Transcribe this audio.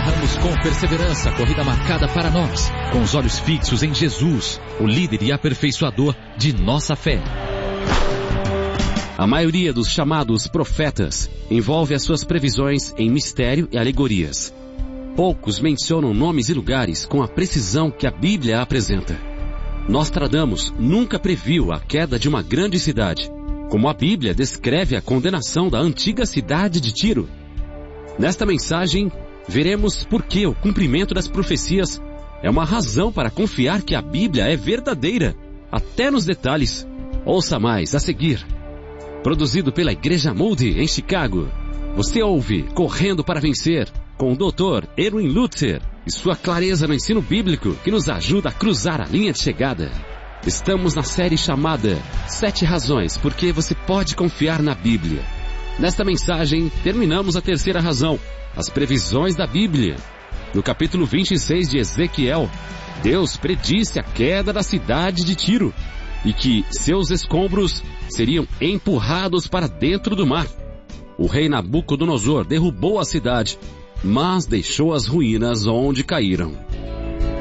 encerramos com perseverança a corrida marcada para nós, com os olhos fixos em Jesus, o líder e aperfeiçoador de nossa fé. A maioria dos chamados profetas envolve as suas previsões em mistério e alegorias. Poucos mencionam nomes e lugares com a precisão que a Bíblia apresenta. Nostradamus nunca previu a queda de uma grande cidade, como a Bíblia descreve a condenação da antiga cidade de Tiro. Nesta mensagem, veremos por que o cumprimento das profecias é uma razão para confiar que a Bíblia é verdadeira, até nos detalhes. Ouça mais a seguir. Produzido pela Igreja Moody em Chicago. Você ouve Correndo para Vencer, com o Dr. Erwin Lutzer e sua clareza no ensino bíblico que nos ajuda a cruzar a linha de chegada. Estamos na série chamada 7 razões por que você pode confiar na Bíblia. Nesta mensagem, terminamos a terceira razão, as previsões da Bíblia. No capítulo 26 de Ezequiel, Deus predisse a queda da cidade de Tiro e que seus escombros seriam empurrados para dentro do mar. O rei Nabucodonosor derrubou a cidade, mas deixou as ruínas onde caíram.